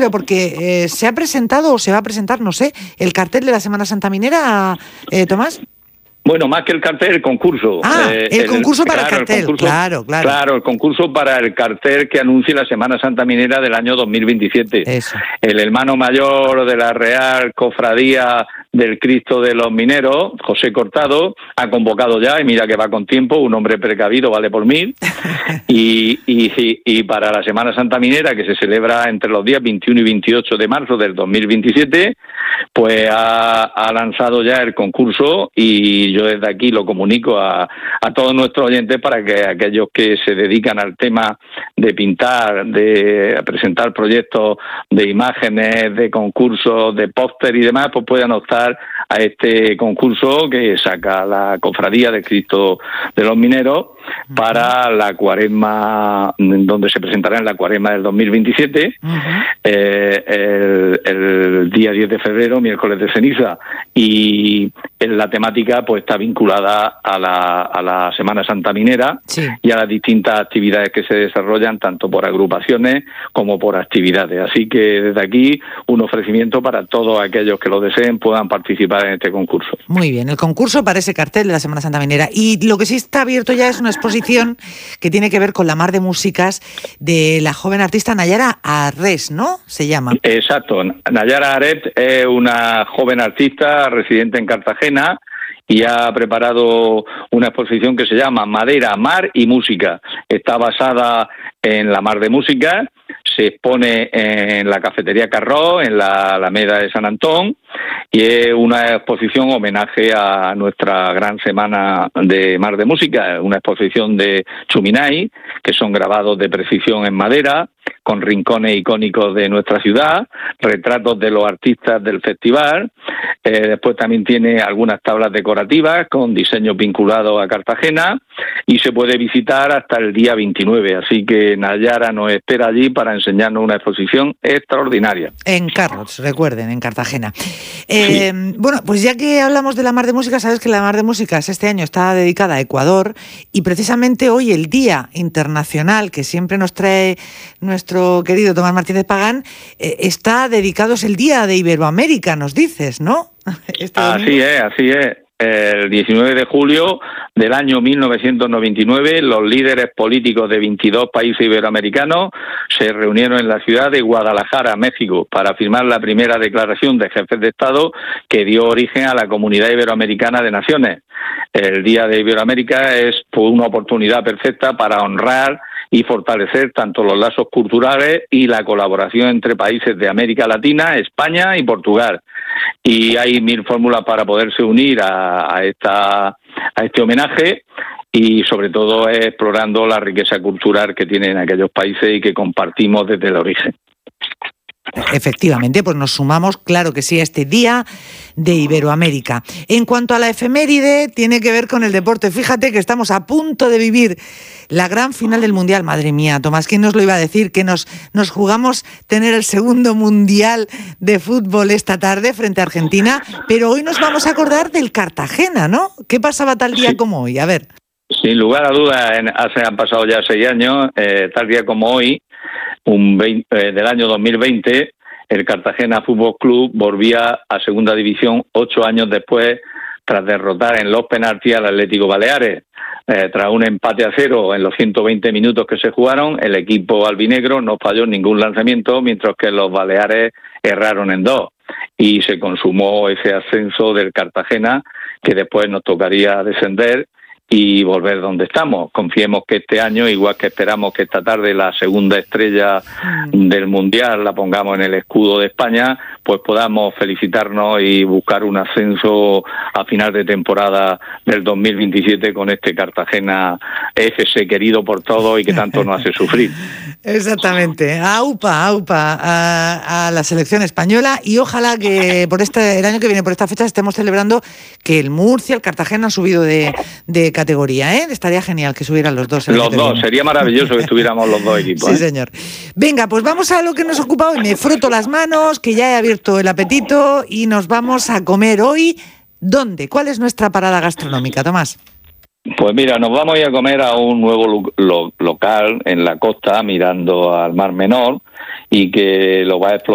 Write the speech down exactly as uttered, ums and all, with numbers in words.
ocurrido? Porque eh, se ha presentado o se va a presentar, no sé, el cartel de la Semana Santa Minera, eh, Tomás. Bueno, más que el cartel, el concurso. Ah, eh, el, el concurso para claro, el cartel, el concurso, claro, claro. Claro, el concurso para el cartel que anuncie la Semana Santa Minera del año dos mil veintisiete. Eso. El hermano mayor de la Real Cofradía del Cristo de los Mineros, José Cortado, ha convocado ya, y mira que va con tiempo, un hombre precavido vale por mil, y, y, y para la Semana Santa Minera, que se celebra entre los días veintiuno y veintiocho de marzo del dos mil veintisiete, pues ha, ha lanzado ya el concurso, y yo desde aquí lo comunico a, a todos nuestros oyentes para que aquellos que se dedican al tema de pintar, de presentar proyectos de imágenes, de concursos, de póster y demás, pues puedan optar a este concurso que saca la Cofradía del Cristo de los Mineros para la Cuaresma, donde se presentará en la Cuaresma del dos mil veintisiete, uh-huh. eh, el, el día diez de febrero, miércoles de ceniza, y en la temática pues está vinculada a la, a la Semana Santa Minera, sí. y a las distintas actividades que se desarrollan tanto por agrupaciones como por actividades. Así que desde aquí un ofrecimiento para todos aquellos que lo deseen puedan participar en este concurso. Muy bien, el concurso para ese cartel de la Semana Santa Minera. Y lo que sí está abierto ya es una exposición que tiene que ver con la mar de músicas de la joven artista Nayara Arrés, ¿no? Se llama. Exacto. Nayara Arrés es una joven artista residente en Cartagena y ha preparado una exposición que se llama Madera, Mar y Música. Está basada en la mar de música, se expone en la cafetería Carró, en la Alameda de San Antón, y es una exposición homenaje a nuestra gran semana de mar de música, una exposición de Chuminay, que son grabados de precisión en madera, con rincones icónicos de nuestra ciudad, retratos de los artistas del festival, eh, después también tiene algunas tablas decorativas con diseños vinculados a Cartagena, y se puede visitar hasta el día veintinueve, así que Nayara nos espera allí para enseñarnos una exposición extraordinaria. En Carrots, recuerden, en Cartagena. Eh, sí. Bueno, pues ya que hablamos de la mar de música, sabes que la mar de músicas este año está dedicada a Ecuador, y precisamente hoy el Día Internacional que siempre nos trae nuestro querido Tomás Martínez Pagán, eh, está dedicado, es el Día de Iberoamérica, nos dices, ¿no? Este así es, así es. El diecinueve de julio del año mil novecientos noventa y nueve, los líderes políticos de veintidós países iberoamericanos se reunieron en la ciudad de Guadalajara, México, para firmar la primera declaración de jefes de Estado que dio origen a la Comunidad Iberoamericana de Naciones. El Día de Iberoamérica es pues, una oportunidad perfecta para honrar y fortalecer tanto los lazos culturales y la colaboración entre países de América Latina, España y Portugal. Y hay mil fórmulas para poderse unir a, a, esta, a este homenaje, y sobre todo explorando la riqueza cultural que tienen aquellos países y que compartimos desde el origen. Efectivamente, pues nos sumamos, claro que sí, a este Día de Iberoamérica. En cuanto a la efeméride, tiene que ver con el deporte. Fíjate que estamos a punto de vivir la gran final del Mundial. Madre mía, Tomás, ¿quién nos lo iba a decir? Que nos, nos jugamos tener el segundo Mundial de fútbol esta tarde frente a Argentina, pero hoy nos vamos a acordar del Cartagena, ¿no? ¿Qué pasaba tal día sí. como hoy? A ver. Sin lugar a dudas, en, hace, han pasado ya seis años, eh, tal día como hoy, un veinte, eh, del año dos mil veinte, el Cartagena Fútbol Club volvía a Segunda División ocho años después, tras derrotar en los penaltis al Atlético Baleares. Eh, tras un empate a cero en los ciento veinte minutos que se jugaron, el equipo albinegro no falló ningún lanzamiento, mientras que los Baleares erraron en dos. Y se consumó ese ascenso del Cartagena, que después nos tocaría descender y volver donde estamos. Confiemos que este año, igual que esperamos que esta tarde la segunda estrella del Mundial la pongamos en el escudo de España, pues podamos felicitarnos y buscar un ascenso a final de temporada del dos mil veintisiete con este Cartagena F C querido por todos y que tanto nos hace sufrir. Exactamente. Aupa, aupa a, a la selección española, y ojalá que por este el año que viene, por esta fecha, estemos celebrando que el Murcia, el Cartagena han subido de, de categoría, ¿eh? Estaría genial que subieran los dos. Los dos, viene. Sería maravilloso que estuviéramos los dos equipos. Sí, ¿eh? señor. Venga, pues vamos a lo que nos ocupa hoy. Me froto las manos, que ya he abierto el apetito, y nos vamos a comer hoy. ¿Dónde? ¿Cuál es nuestra parada gastronómica, Tomás? Pues mira, nos vamos a ir a comer a un nuevo lo- lo- local en la costa, mirando al Mar Menor, y que lo va a explotar